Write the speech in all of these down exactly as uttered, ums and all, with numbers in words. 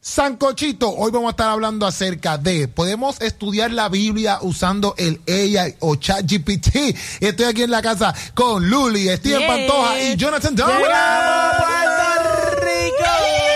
Sancochito, hoy vamos a estar hablando acerca de, ¿podemos estudiar la Biblia usando el A I o ChatGPT? Estoy aquí en la casa con Luli, Steven yeah. Pantoja y Jonathan Darwin. ¡Llegamos a Puerto Rico!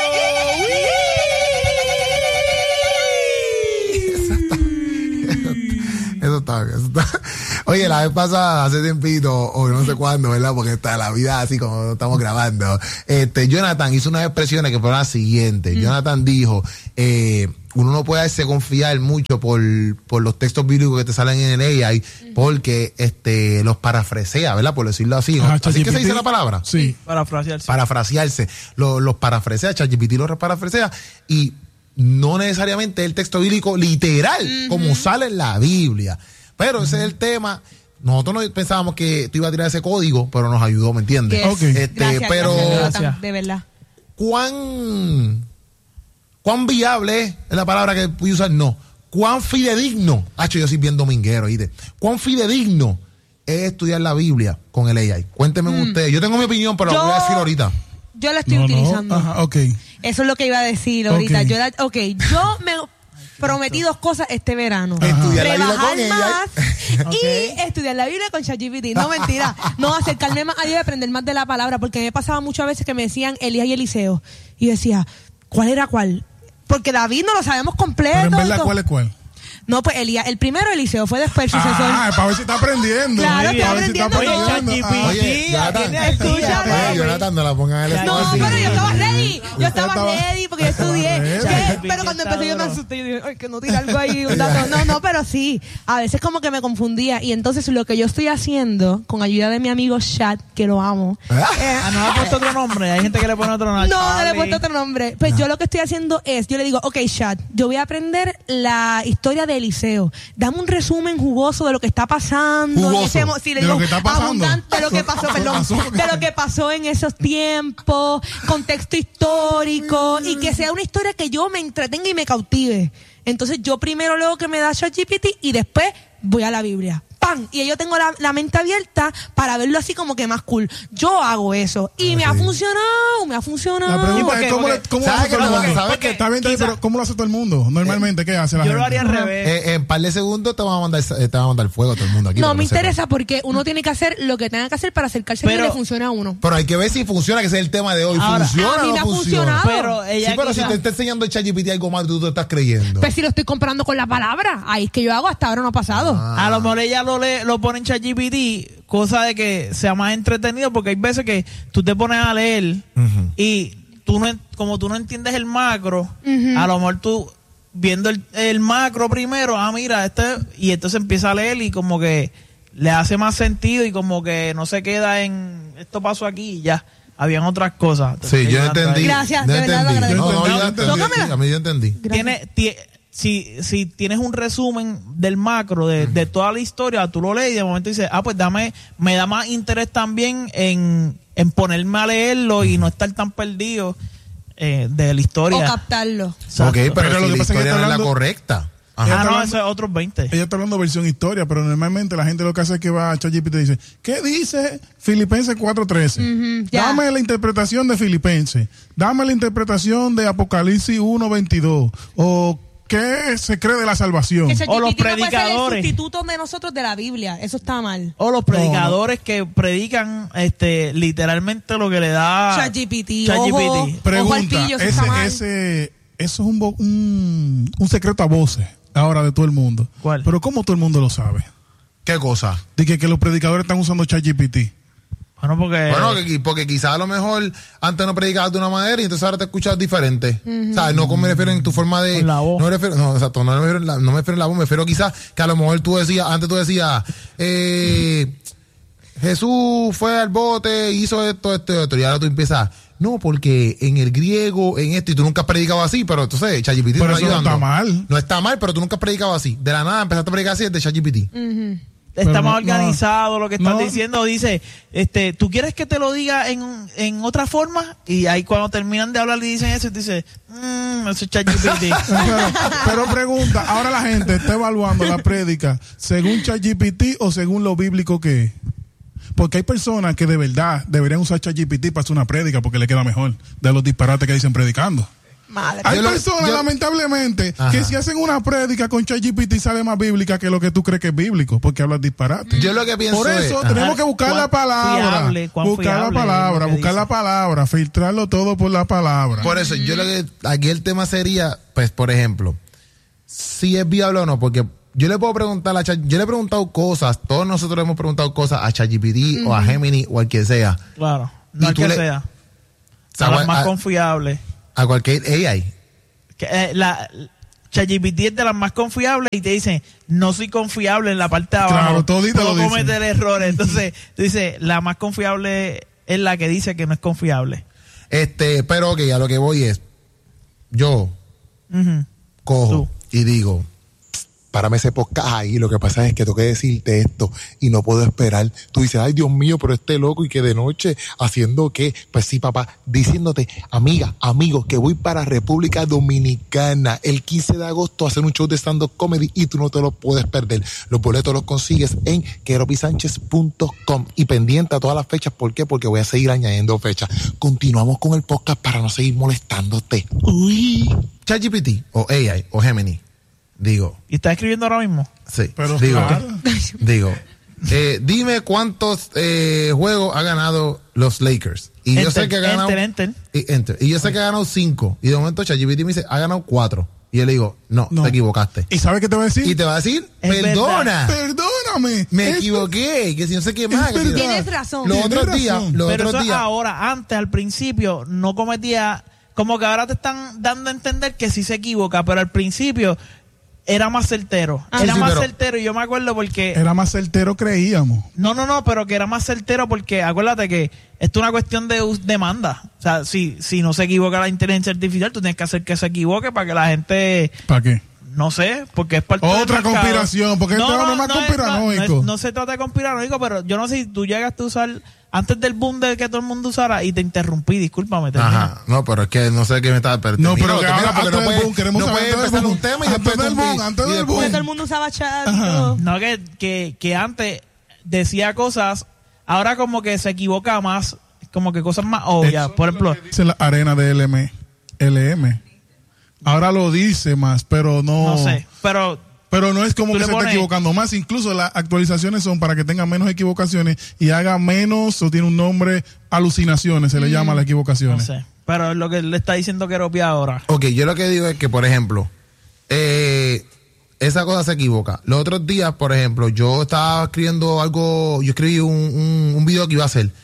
Eso está bien, eso está. Oye, la vez pasada, hace tiempito, o no sé cuándo, ¿verdad? Porque está la vida así como estamos grabando. Este, Jonathan hizo unas expresiones que fueron las siguientes. Mm. Jonathan dijo, eh, uno no puede hacerse confiar mucho por, por los textos bíblicos que te salen en el A I, porque este, los parafrasea, ¿verdad? Por decirlo así. ¿No? ¿Así que se dice la palabra? Sí, parafrasearse. Parafrasearse. Los, los parafrasea, ChatGPT los parafrasea y no necesariamente el texto bíblico literal, uh-huh. como sale en la Biblia. Pero uh-huh. ese es el tema. Nosotros no pensábamos que tú ibas a tirar ese código, pero nos ayudó, ¿me entiendes? Okay. Este, gracias, pero gracias, de verdad. ¿Cuán, cuán viable es la palabra que pude usar? No. ¿Cuán fidedigno? Hacho, yo soy bien dominguero, ¿oíste? ¿Cuán fidedigno es estudiar la Biblia con el A I? Cuéntenme mm. ustedes. Yo tengo mi opinión, pero yo... la voy a decir ahorita. Yo la estoy no, utilizando. No. Ajá, okay. Eso es lo que iba a decir ahorita. Okay. Yo la, ok, yo me prometí dos cosas este verano. Ajá. Estudiar la Biblia Rebajar con más okay. y estudiar la Biblia con ChatGPT. No, mentira. No, acercarme más a Dios y aprender más de la palabra. Porque me pasaba muchas veces que me decían Elías y Eliseo. Y yo decía, ¿cuál era cuál? Porque David no lo sabemos completo. Pero en verdad, ¿cuál es cuál? No, pues Elías, el primero Eliseo fue después el sucesor. Ah, para ver si está aprendiendo. Claro, estoy aprendiendo. Si está aprendiendo. Ah, oye, Jonathan, escúchame. Jonathan, no la pongan en el No, espacio. pero yo estaba ready. Yo estaba ready porque yo estudié. ready. ¿Qué? Pero cuando empecé yo me asusté. Yo dije, ay, que no tira algo ahí, un dato. No, no, pero sí. A veces como que me confundía. Y entonces lo que yo estoy haciendo, con ayuda de mi amigo Chat, que lo amo. Eh, ah, no le ha puesto otro nombre. Hay gente que le pone otro nombre. No, no le he puesto otro nombre. Pues no. yo lo que estoy haciendo es, yo le digo, ok, Chat, yo voy a aprender la historia de Eliseo. Dame un resumen jugoso de lo que está pasando. Jugoso. Ese, sí, le de digo, lo que está pasando. Abundante de lo que pasó, perdón. De lo que pasó en esos tiempos, contexto histórico, y que sea una historia que yo me entretenga y me cautive. Entonces yo primero leo que me da ChatGPT y después voy a la Biblia. ¡Pam! Y yo tengo la, la mente abierta para verlo así como que más cool. Yo hago eso. Y ah, me sí. ha funcionado, me ha funcionado. La pregunta es, ¿cómo, le, cómo lo hace todo el mundo? ¿Sabes qué? Está bien, pero ¿cómo lo hace todo el mundo? Normalmente, ¿qué hace la Yo gente? lo haría al revés. Eh, en un par de segundos te van a mandar, te van a mandar fuego a todo el mundo aquí. No, me no interesa sepa. porque uno tiene que hacer lo que tenga que hacer para acercarse Pero- a que le funcione a uno. Pero hay que ver si funciona, que ese es el tema de hoy. Ahora, ¿Funciona a mí o me no ha funciona? funcionado. Pero ella Sí, pero quizá- si te está enseñando el ChatGPT algo más, tú te estás creyendo. Pues si lo estoy comprando con la palabra, ahí es que yo hago, hasta ahora no ha pasado. Ah. A lo mejor ella lo, le, lo pone en ChatGPT, cosa de que sea más entretenido, porque hay veces que tú te pones a leer Uh-huh. y tú no, en- como tú no entiendes el macro, Ujú. a lo mejor tú viendo el, el macro primero, ah, mira, este, y entonces empieza a leer y como que le hace más sentido y como que no se queda en esto pasó aquí y ya. Habían otras cosas. Sí, yo entendí. Gracias, yo de verdad, lo entendí. agradezco. No, no, yo Yo entendí. Tócamela. Sí, a mí yo entendí. Gracias. Tiene, tie- si, si tienes un resumen del macro, de, de toda la historia, tú lo lees y de momento dices, ah, pues dame, me da más interés también en, en ponerme a leerlo y no estar tan perdido eh, de la O historia. captarlo. Exacto. Ok, pero, Pero lo si que la pasa es que historia está no es la hablando- correcta. Ajá. Ella Ah, está no, hablando- eso es otros veinte. Ella está hablando versión historia, pero normalmente la gente lo que hace es que va a ChatGPT y dice, ¿qué dice Filipenses cuatro trece? Ujú, ya. Dame la interpretación de Filipenses. Dame la interpretación de Apocalipsis uno veintidós. O ¿qué se cree de la salvación? Que O los ChatGPT no puede ser el predicadores. sustituto de nosotros de la Biblia. Eso está mal. O los predicadores que predican este literalmente lo que le da ChatGPT. ChatGPT. Ojo, ojo al Pregunta, pillo, eso ese, está mal. ese, eso es un, bo- un, un secreto a voces ahora de todo el mundo. ¿Cuál? Pero ¿cómo todo el mundo lo sabe? ¿Qué cosa? De que, que los predicadores están usando ChatGPT. Bueno, porque Bueno, que- porque quizás a lo mejor antes no predicabas de una manera y entonces ahora te escuchas diferente. O sea, no me refiero en tu forma de... Con la voz. No me refiero, no, exacto, no me refiero, en la, no me refiero en la voz, me refiero quizás que a lo mejor tú decías, antes tú decías, eh, Jesús fue al bote, hizo esto, esto, esto, y ahora tú empiezas, no, porque en el griego, en esto, y tú nunca has predicado así, pero entonces ChatGPT te Pero está eso no ayudando. está mal. No está mal, pero tú nunca has predicado así. De la nada empezaste a predicar así desde ChatGPT. Ujú. está Pero más no- organizado lo que estás no. diciendo. Dice, este, ¿tú quieres que te lo diga en, en otra forma? Y ahí cuando terminan de hablar y dicen eso, tú dices, mmm, eso es ChatGPT. pero, pero pregunta, ahora la gente está evaluando la prédica según ChatGPT o según lo bíblico que es. Porque hay personas que de verdad deberían usar ChatGPT para hacer una prédica porque le queda mejor de los disparates que dicen predicando. Madre. Hay Yo lo- personas, yo- lamentablemente, Ajá. que si hacen una prédica con ChatGPT sale más bíblica que lo que tú crees que es bíblico, porque hablas disparate. Yo lo que pienso Por eso es... tenemos ajá. que buscar Cuán la palabra. fiable, cuán buscar la fiable es palabra, lo que buscar dice. la palabra, filtrarlo todo por la palabra. Por eso, yo lo que... Aquí el tema sería, pues, por ejemplo, si es viable o no, porque yo le puedo preguntar a Chat... Yo le he preguntado cosas, todos nosotros le hemos preguntado cosas a ChatGPT o a Gemini o al que sea. Claro. No Y el tú que le- sea. O sea, A las a- más a- confiables. A cualquier A I. Que, eh, la ChatGPT es de las más confiables y te dice, no soy confiable en la parte de abajo. Claro, todito puedo lo dicen. cometer errores. Entonces, dice, la más confiable es la que dice que no es confiable. Este, pero ok, a lo que voy es, yo Ujú. cojo Tú. y digo, párame ese podcast ahí, lo que pasa es que tengo que decirte esto y no puedo esperar. Tú dices, ay Dios mío, pero este loco y que de noche haciendo qué. Pues sí, papá, diciéndote, amiga, amigo, que voy para República Dominicana el quince de agosto a hacer un show de stand-up comedy y tú no te lo puedes perder. Los boletos los consigues en queropisánchez punto com y pendiente a todas las fechas. ¿Por qué? Porque voy a seguir añadiendo fechas. Continuamos con el podcast para no seguir molestándote. Uy. ChatGPT o A I o Gemini. Digo, ¿Y estás escribiendo ahora mismo? sí, Pero digo, claro. digo, eh, dime cuántos eh, juegos ha ganado los Lakers. Y yo Enter, sé que ha ganado. enter, enter. Y, enter. Y yo sé que ha ganado cinco. Y de momento ChatGPT me dice, ha ganado cuatro. Y yo le digo, no, No. te equivocaste. ¿Y sabes qué te voy a decir? Y te va a decir, Es perdona, Perdóname. me Esto- equivoqué, que si no sé qué más. Es que si- verdad. Tienes razón. Los Tienes otros días, razón. los Pero otros eso días. ahora, antes, al principio, no cometía... Como que ahora te están dando a entender que sí se equivoca, pero al principio era más certero. Ah, era sí, más pero- certero y yo me acuerdo porque... Era más certero, creíamos. No, no, no, pero que era más certero porque acuérdate que esto es una cuestión de us- demanda. O sea, si, si no se equivoca la inteligencia artificial, tú tienes que hacer que se equivoque para que la gente, ¿Para qué? no sé, porque es parte del Otra mercado. conspiración, porque este hombre es más es- conspiranoico. No, es- no se trata de conspiranoico, pero yo no sé si tú llegaste a usar, antes del boom de que todo el mundo usara, y te interrumpí, discúlpame. termina. Ajá, no, pero es que no sé qué me estaba perdiendo. No, pero que ahora, antes del boom, queremos no saber puede antes del empezar boom. un tema y Antes después del tú- boom, antes y del después- boom. Porque todo el mundo usaba chat y Ajá. todo. No, que, que, que antes decía cosas, ahora como que se equivoca más, como que cosas más obvias. Por ejemplo, Dice la arena de L M. L M. Ahora lo dice más, pero no. no sé, pero... Pero no es como Tú que le se está pones- equivocando más. Incluso las actualizaciones son para que tenga menos equivocaciones y haga menos, o tiene un nombre, alucinaciones, se le llama a las No equivocaciones. sé. Pero es lo que le está diciendo que Keropi ahora. Ok, yo lo que digo es que, por ejemplo, eh, esa cosa se equivoca. Los otros días, por ejemplo, yo estaba escribiendo algo, yo escribí un, un, un video que iba a hacer.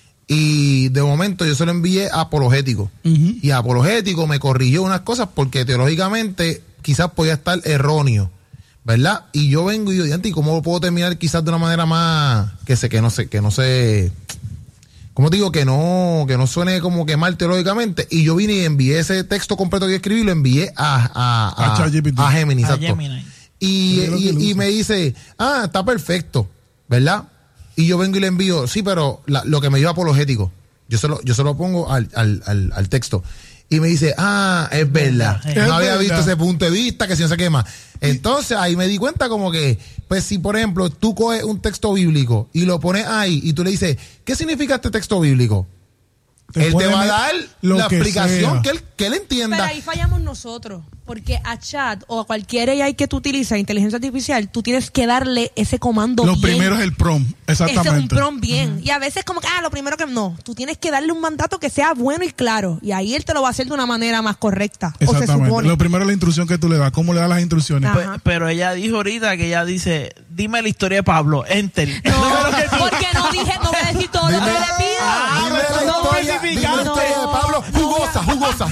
Y de momento yo se lo envié a Apologético. Ujú. Y Apologético me corrigió unas cosas porque teológicamente quizás podía estar erróneo, ¿verdad? Y yo vengo y digo, ¿y cómo lo puedo terminar quizás de una manera más que sé que no sé, que no sé, ¿cómo te digo? Que no, que no suene como que mal teológicamente. Y yo vine y envié ese texto completo que yo escribí y lo envié a, a, A ChatGPT. a Gemini, A exacto. Gemini. Y, Mira lo que y, lo y usa. me dice, ah, está perfecto, ¿verdad? Y yo vengo y le envío, sí, pero la- lo que me dio apologético, yo se lo, yo se lo pongo al, al, al, al texto. Y me dice, ah, es verdad. Es No había verdad. visto ese punto de vista, que si no sé qué más. Entonces ahí me di cuenta como que, pues si por ejemplo tú coges un texto bíblico y lo pones ahí y tú le dices, ¿qué significa este texto bíblico? Él te puede va a met- dar lo la que explicación sea. que él, que él entienda. Pero ahí fallamos nosotros, porque a chat o a cualquier A I que tú utilizas, inteligencia artificial, tú tienes que darle ese comando Lo bien. primero es el prom, exactamente. Ese es un prompt bien. Y a veces como que, ah, lo primero que no. Tú tienes que darle un mandato que sea bueno y claro. Y ahí él te lo va a hacer de una manera más correcta. O se Exactamente. supone. Lo primero es la instrucción que tú le das, cómo le das las instrucciones. Ah. Pe- Ajá. pero ella dijo ahorita que ella dice, dime la historia de Pablo, enter. No, porque no dije, no voy a decir todo lo que Dime- le pido. Ah, Dime la no historia, dime la especificaste. historia de Pablo, jugosa, jugosa.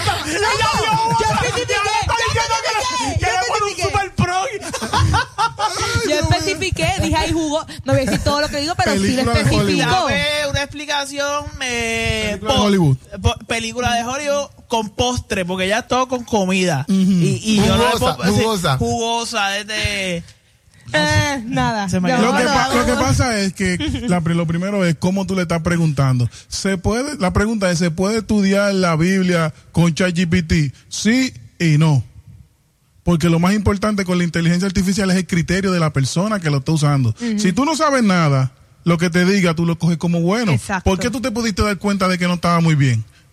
Yo especifiqué, yo especifiqué, yo especifiqué. Yo especifiqué, dije ahí jugó. No voy a decir todo lo que digo, pero sí lo Película de especifico. Dame una explicación eh, Película de Hollywood. po- película de Hollywood con postre, porque ya es todo con comida. y, y yo no le Jugosa, puedo- sí, jugosa. jugosa desde... Eh, nada. Se me Ya, quedó. Lo que, no, pa- no, lo que no. pasa es que la, pri- lo primero es cómo tú le estás preguntando. ¿Se puede, la pregunta es, ¿se puede estudiar la Biblia con ChatGPT? Sí y no. Porque lo más importante con la inteligencia artificial es el criterio de la persona que lo está usando. Si tú no sabes nada, lo que te diga tú lo coges como bueno. Exacto. ¿Por qué tú te pudiste dar cuenta de que no estaba muy bien?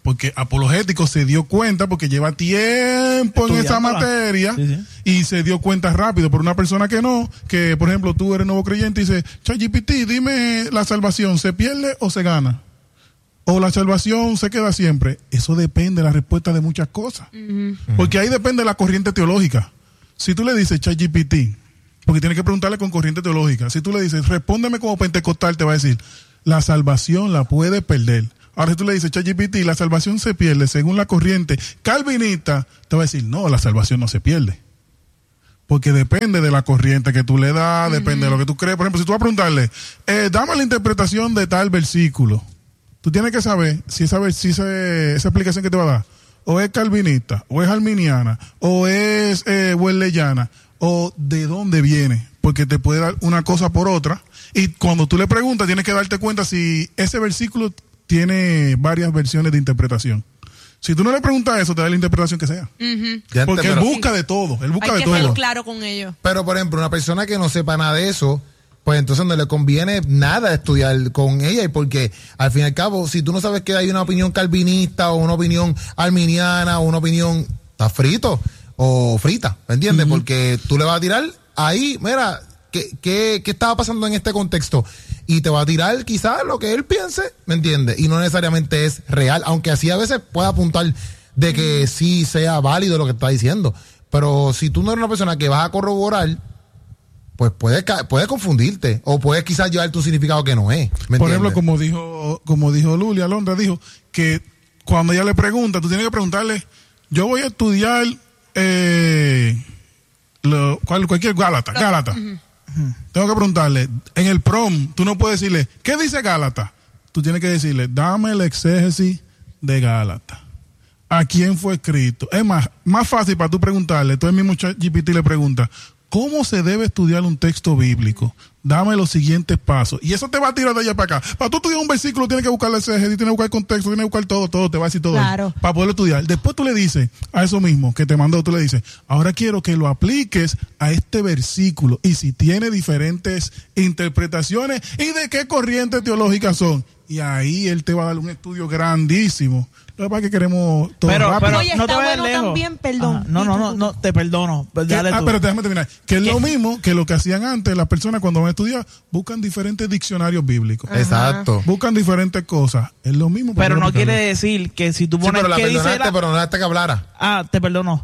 porque apologético se dio cuenta, porque lleva tiempo en esa materia, sí, sí. y se dio cuenta rápido. Por una persona que no, que por ejemplo tú eres nuevo creyente y dices, ChatGPT, dime, ¿la salvación se pierde o se gana? ¿O la salvación se queda siempre? Eso depende de la respuesta de muchas cosas. Uh-huh. Porque ahí depende de la corriente teológica. Si tú le dices ChatGPT, porque tienes que preguntarle con corriente teológica, si tú le dices, respóndeme como pentecostal, te va a decir, la salvación la puede perder. Ahora si tú le dices, ChatGPT, la salvación se pierde según la corriente calvinista, te va a decir, no, la salvación no se pierde. Porque depende de la corriente que tú le das, uh-huh. depende de lo que tú crees. Por ejemplo, si tú vas a preguntarle, eh, dame la interpretación de tal versículo, tú tienes que saber si esa, si esa, esa explicación que te va a dar, o es calvinista, o es arminiana, o es eh, wesleyana, o de dónde viene, porque te puede dar una cosa por otra. Y cuando tú le preguntas, tienes que darte cuenta si ese versículo tiene varias versiones de interpretación. Si tú no le preguntas eso, te da la interpretación que sea. Uh-huh. Porque te, él busca sí. de todo, él busca Hay de que todo. ser claro con ellos. Pero, por ejemplo, una persona que no sepa nada de eso, pues entonces no le conviene nada estudiar con ella, y porque al fin y al cabo, si tú no sabes que hay una opinión calvinista o una opinión arminiana o una opinión, está frito o frita, ¿me entiendes? Uh-huh. Porque tú le vas a tirar ahí, mira, ¿qué, qué, qué estaba pasando en este contexto? Y te va a tirar quizás lo que él piense, ¿me entiendes? Y no necesariamente es real, aunque así a veces pueda apuntar de que uh-huh. sí sea válido lo que está diciendo. Pero si tú no eres una persona que vas a corroborar, pues puede, puede confundirte, o puedes quizás llevarte un significado que no es. ¿Me Por entiendes? ejemplo, como dijo como dijo Luli, Alondra dijo que cuando ella le pregunta, tú tienes que preguntarle, yo voy a estudiar eh, lo, cual, cualquier Gálata, Gálata. Uh-huh. Tengo que preguntarle, en el prom, tú no puedes decirle, ¿qué dice Gálata? Tú tienes que decirle, dame el exégesis de Gálata. ¿A quién fue escrito? Es más, más fácil para tú preguntarle, tú el mismo ChatGPT le pregunta, ¿cómo se debe estudiar un texto bíblico? Dame los siguientes pasos. Y eso te va a tirar de allá para acá. Para tú estudiar un versículo, tienes que buscar el exégesis, tienes que buscar el contexto, tienes que buscar todo, todo, te va a decir todo. Claro. Para poderlo estudiar. Después tú le dices a eso mismo que te mandó, tú le dices, ahora quiero que lo apliques a este versículo. Y si tiene diferentes interpretaciones, ¿y de qué corrientes teológicas son? Y ahí él te va a dar un estudio grandísimo. Lo que pasa es que queremos todo pero, rápido. pero Oye, no está te vayas bueno lejos. También, perdón. Ajá. No, no, no, no, te perdono. Que, Dale ah, tú. pero déjame terminar. Que es lo mismo que lo que hacían antes las personas cuando van a estudiar, buscan diferentes diccionarios bíblicos. Ajá. Exacto. Buscan diferentes cosas. Es lo mismo. Pero no quiere decir que si tú Sí, pones pero la ¿qué dice perdonaste, la... pero no dejaste que hablara. Ah, te perdono.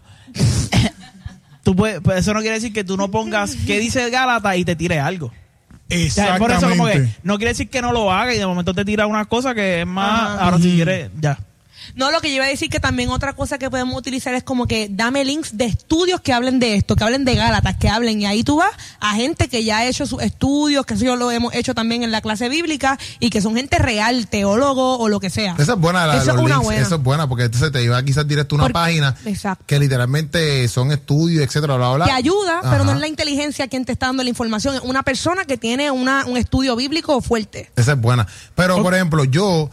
Tú puedes, pues eso no quiere decir que tú no pongas qué dice Gálata y te tire algo. Exactamente. Por eso como que no quiere decir que no lo haga y de momento te tira una cosa que es más, Ajá. ahora si quieres, ya. No, lo que yo iba a decir que también otra cosa que podemos utilizar es como que dame links de estudios que hablen de esto, que hablen de Gálatas, que hablen, y ahí tú vas a gente que ya ha hecho sus estudios, que eso yo lo hemos hecho también en la clase bíblica, y que son gente real, teólogo o lo que sea. Esa es buena, la, Eso los es una links, buena. eso es buena, porque entonces te iba quizás directo a una Por- página Exacto. que literalmente son estudios, etcétera, bla, bla, bla. Que ayuda, Ajá. pero no es la inteligencia quien te está dando la información, es una persona que tiene una, un estudio bíblico fuerte. Esa es buena. Pero, por ejemplo, yo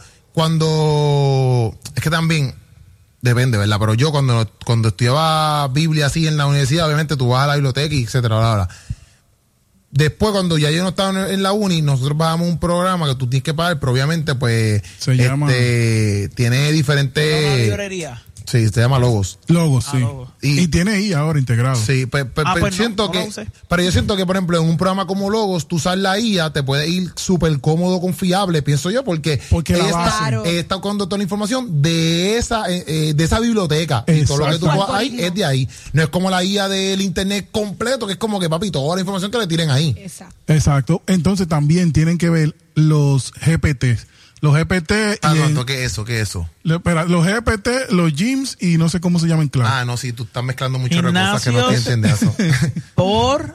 cuando... Es que también... Depende, ¿verdad? Pero yo cuando, cuando estudiaba Biblia así en la universidad, obviamente tú vas a la biblioteca y etcétera, bla, bla. Después, cuando ya yo no estaba en la uni, nosotros bajamos un programa que tú tienes que pagar, pero obviamente, pues, Se este, llama- tiene Una diferentes... librería. Sí, se llama Logos. Logos, Ah, sí. Logos. Y, Y- tiene I ahora integrado. Sí, pues, pues, Ah, pues pues no, siento no que, lo usé. pero yo siento que, por ejemplo, en un programa como Logos, tú usar la I A te puede ir súper cómodo, confiable, pienso yo, porque, Porque la ella está, base. Claro. ella está buscando toda la información de esa, eh, eh, de esa biblioteca. Y todo lo que tú Exacto. vas ahí es de ahí. No es como la I A del internet completo, que es como que, papi, toda la información que le tiren ahí. Exacto. Exacto. Entonces también tienen que ver los G P T. Los G P T Ah, y no, en- no, ¿qué es eso? ¿Qué es eso? lo- espera, los G P T, los gyms y no sé cómo se llaman claro. Ah, no, sí, tú estás mezclando muchas cosas que no te Gimnasios. entiendes eso. Por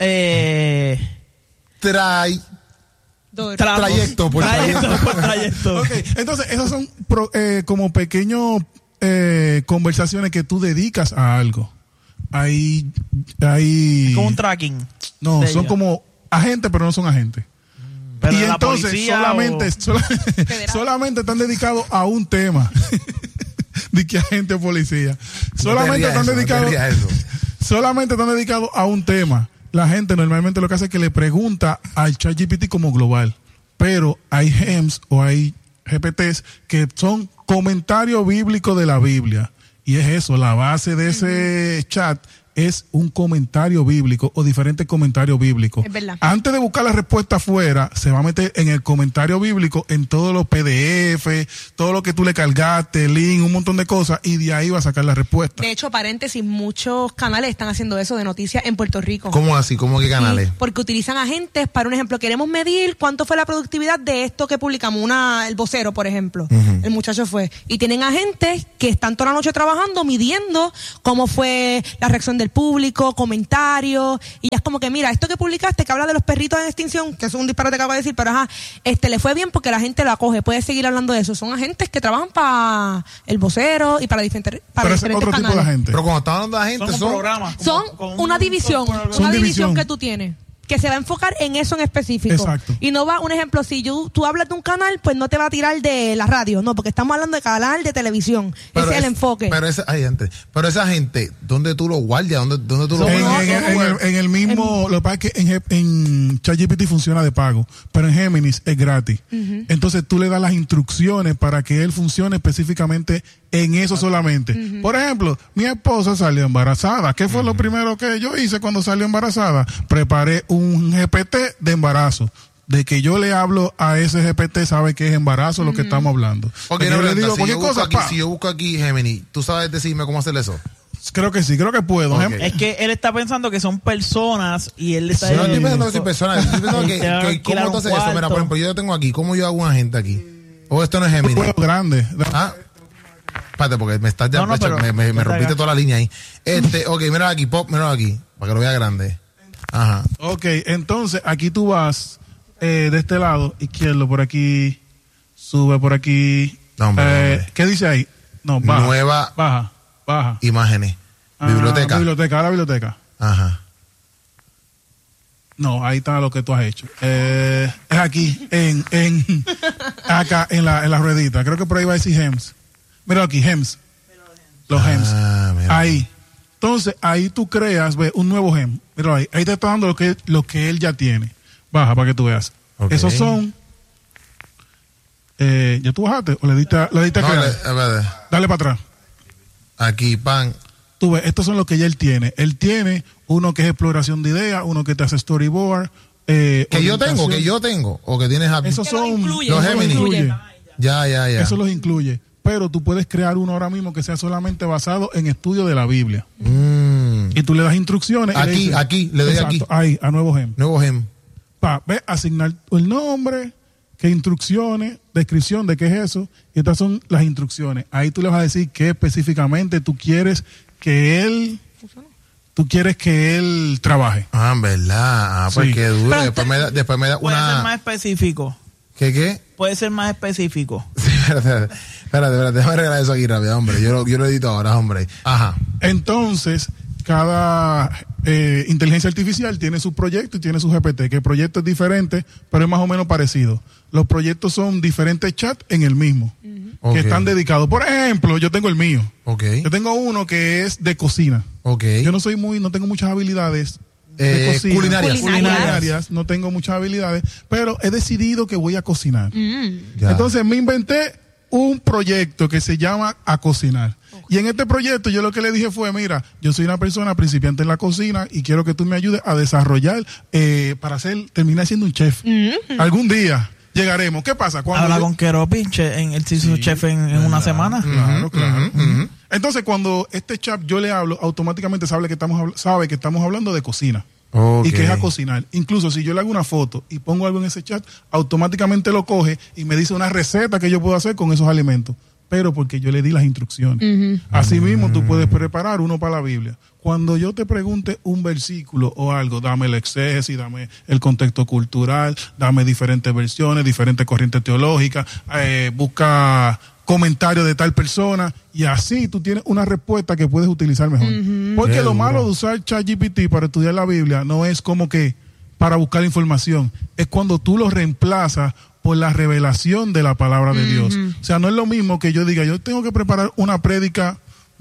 eh, Trae Dos. tramos. Trayecto, por trayecto. por trayecto. Ok, entonces esas son pro- eh, como pequeños eh, conversaciones que tú dedicas a algo. Hay, hay Como un tracking. no, de son ellos. como agentes, pero no son agentes. Pero y de la entonces policía solamente, o- sola- Federal. solamente están dedicados a un tema. De que agente o policía. Solamente rías están eso, no te dedicados. rías eso. Solamente están dedicados a un tema. La gente normalmente lo que hace es que le pregunta al ChatGPT como global. Pero hay G E M S o hay G P Ts que son comentario bíblico de la Biblia. Y es eso, la base de ese chat es un comentario bíblico o diferentes comentarios bíblicos. Es verdad. Antes de buscar la respuesta afuera, se va a meter en el comentario bíblico, en todos los P D F, todo lo que tú le cargaste, link, un montón de cosas, y de ahí va a sacar la respuesta. De hecho, paréntesis, muchos canales están haciendo eso de noticias en Puerto Rico. ¿Cómo así? ¿Cómo qué canales? Sí, porque utilizan agentes para, un ejemplo, queremos medir cuánto fue la productividad de esto que publicamos, una el vocero, por ejemplo. Uh-huh. El muchacho fue. Y tienen agentes que están toda la noche trabajando, midiendo cómo fue la reacción del público, comentarios, y ya es como que, mira, esto que publicaste, que habla de los perritos en extinción, que es un disparate que acabo de decir, pero ajá, este le fue bien porque la gente lo acoge, puede seguir hablando de eso. Son agentes que trabajan para el vocero y para diferentes, para pero diferentes otro canales. Tipo de agente. Pero cuando estamos hablando de agentes, son, son programas. Como, son como una un, división, son una Son división división. que tú tienes, que se va a enfocar en eso en específico. Exacto. Y no va, un ejemplo, si yo, tú hablas de un canal, pues no te va a tirar de la radio, no, porque estamos hablando de canal de televisión. Pero ese es el es- enfoque. Pero esa, ay, gente, pero esa gente, ¿dónde tú lo guardas? ¿Dónde, dónde tú lo En, No, en- no, en no. el, en el mismo, lo que pasa es que en, Ge- en ChatGPT funciona de pago, pero en Géminis es gratis. Ujú. Entonces tú le das las instrucciones para que él funcione específicamente en eso solamente. Por ejemplo, mi esposa salió embarazada. ¿Qué fue lo primero que yo hice cuando salió embarazada? Preparé un G P T de embarazo. De que yo le hablo a ese G P T, sabe que es embarazo lo que estamos hablando. Ok, De que no, yo le pregunta, digo si, cualquier yo busco cosa, aquí, pa. si yo busco aquí Gemini, ¿tú sabes decirme cómo hacer eso? Creo que sí, creo que puedo. Ok. Gem- Es que él está pensando que son personas y él está Yo no estoy pensando que soy persona, estoy pensando que, Te van a que alquilar ¿cómo tú un haces eso? Mira, cuarto. por ejemplo, yo lo tengo aquí, ¿cómo yo hago un agente aquí? O esto no es Gemini. puedo grande. Ah, espérate, porque me estás ya, No, no, hecho, pero- me, me, me está rompiste acá. toda la línea ahí. Este, ok, mira aquí, pop, mira aquí, para que lo vea grande. Ajá. Ok, entonces aquí tú vas eh, de este lado izquierdo, por aquí, sube por aquí. No, hombre, Eh, hombre. ¿Qué dice ahí? No, baja. Nueva- Baja, baja. Imágenes. Ah, Biblioteca. Biblioteca, la biblioteca. Ajá. No, ahí está lo que tú has hecho. Eh, es aquí, en, en, acá, en la, en la ruedita. Creo que por ahí va a decir Hems. Mira aquí, Hems. Los Hems. Ah, mira. Ahí. Entonces, ahí tú creas, ve, un nuevo gem. Mira ahí. Ahí te está dando lo que, lo que él ya tiene. Baja para que tú veas. Ok. Esos son. Eh, ¿Ya tú bajaste? ¿O le diste, a- le diste a No, crear? le- espérate. Dale para atrás. Aquí, pan. Tú ves, estos son los que ya él tiene. Él tiene uno que es exploración de ideas, uno que te hace storyboard. Eh, Que yo tengo, orientación. que yo tengo. O que tienes a Esos Que los son. incluye, los esos Gemini. incluye. Ya, ya, ya. Eso los incluye. Pero tú puedes crear uno ahora mismo que sea solamente basado en estudio de la Biblia. Mm. Y tú le das instrucciones. y Aquí, le dices- aquí, le doy Exacto, aquí. Ahí, a nuevo gem. Nuevo gem. Pa, ve, asignar el nombre, qué instrucciones, descripción de qué es eso. Y estas son las instrucciones. Ahí tú le vas a decir qué específicamente tú quieres que él, tú quieres que él trabaje. Ah, en verdad. Ah, pues Sí. qué duro. Pero Después me da, después me da Puede ser más una. específico. ¿Qué, qué? Puede ser más específico. Sí, espérate, espérate, espérate, espérate, déjame arreglar eso aquí rápido, hombre. Yo lo, yo lo edito ahora, hombre. Ajá. Entonces, cada eh, inteligencia artificial tiene su proyecto y tiene su G P T, que el proyecto es diferente, pero es más o menos parecido. Los proyectos son diferentes chats en el mismo, Ok. que están dedicados. Por ejemplo, yo tengo el mío. Ok. Yo tengo uno que es de cocina. Ok. Yo no soy muy, no tengo muchas habilidades de Eh, cocina. culinarias. Culinarias. Culinarias, no tengo muchas habilidades, pero he decidido que voy a cocinar. Mm. Ya. Entonces me inventé un proyecto que se llama A Cocinar. Y en este proyecto yo lo que le dije fue, mira, yo soy una persona principiante en la cocina y quiero que tú me ayudes a desarrollar eh, para hacer, terminar siendo un chef. Mm. Algún día llegaremos. ¿Qué pasa? Cuando Habla yo- con Keropi, che, en el hizo Sí, chef en, en una semana. Claro, claro. ujú, ujú. Entonces cuando este chat yo le hablo, automáticamente sabe que estamos, habl- sabe que estamos hablando de cocina. Ok. Y que es a cocinar. Incluso si yo le hago una foto y pongo algo en ese chat, automáticamente lo coge y me dice una receta que yo puedo hacer con esos alimentos. Pero porque yo le di las instrucciones. Asimismo, tú puedes preparar uno para la Biblia. Cuando yo te pregunte un versículo o algo, dame el exégesis, dame el contexto cultural, dame diferentes versiones, diferentes corrientes teológicas, eh, busca comentarios de tal persona y así tú tienes una respuesta que puedes utilizar mejor. Porque Qué lo duro. malo de usar ChatGPT para estudiar la Biblia no es como que para buscar información, es cuando tú lo reemplazas por la revelación de la palabra de Dios. O sea, no es lo mismo que yo diga, yo tengo que preparar una prédica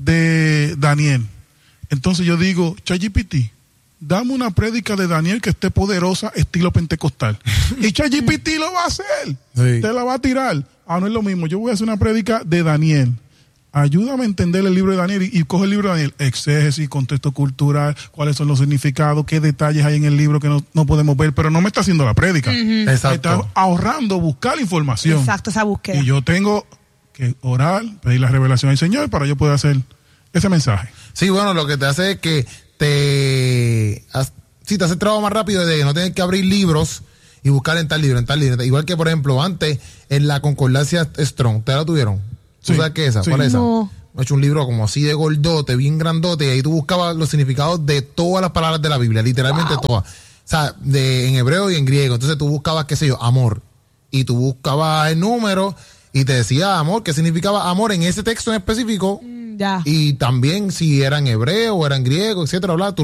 de Daniel. Entonces yo digo, ChatGPT, dame una prédica de Daniel que esté poderosa, estilo pentecostal. Y ChatGPT lo va a hacer. Sí. Te la va a tirar. Ah, no es lo mismo. Yo voy a hacer una prédica de Daniel. Ayúdame a entender el libro de Daniel y, y coge el libro de Daniel. Exégesis, contexto cultural, cuáles son los significados, qué detalles hay en el libro que no, no podemos ver, pero no me está haciendo la prédica. Ujú. Exacto. Me está ahorrando buscar información. Exacto, esa búsqueda. Y yo tengo que orar, pedir la revelación al Señor para yo poder hacer ese mensaje. Sí, bueno, lo que te hace es que te... Sí, te hace el trabajo más rápido de no tener que abrir libros y buscar en tal libro, en tal libro. Igual que, por ejemplo, antes, en la Concordancia Strong, ¿ustedes la tuvieron? ¿Tú Sí, sabes qué es esa? sí. ¿Cuál es esa? No. He hecho un libro como así de gordote, bien grandote, y ahí tú buscabas los significados de todas las palabras de la Biblia, literalmente todas. O sea, de, en hebreo y en griego. Entonces tú buscabas, qué sé yo, amor. Y tú buscabas el número y te decía amor, qué significaba amor en ese texto en específico. Mm, ya. Y también si era en hebreo o era en griego, etcétera, bla, tú